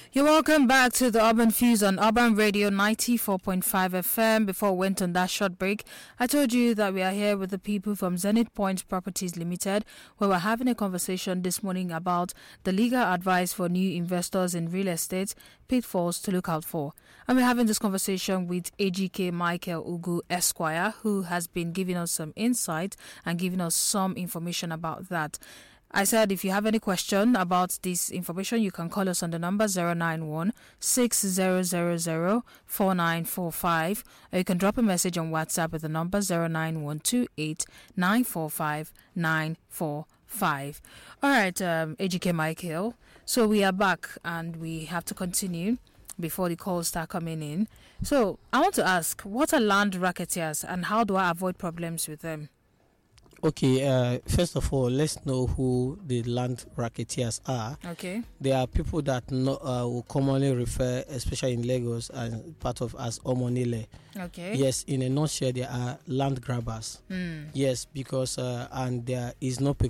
You're welcome back to the Urban Fuse on Urban Radio 94.5 FM. Before we went on that short break, I told you that we are here with the people from Zenith Point Properties Limited, where we're having a conversation this morning about the legal advice for new investors in real estate, pitfalls to look out for. And we're having this conversation with AGK Michael Ugu Esquire, who has been giving us some insight and giving us some information about that. I said if you have any question about this information, you can call us on the number 091-6000-4945, or you can drop a message on WhatsApp with the number 09128945945. All right, AGK Michael. So we are back and we have to continue before the calls start coming in. So I want to ask, what are land racketeers and how do I avoid problems with them? Okay, first of all, let's know who the land racketeers are. Okay. They are people that will commonly refer, especially in Lagos, as part of as Omonile. Okay. Yes, in a nutshell, they are land grabbers. Yes, because and there is no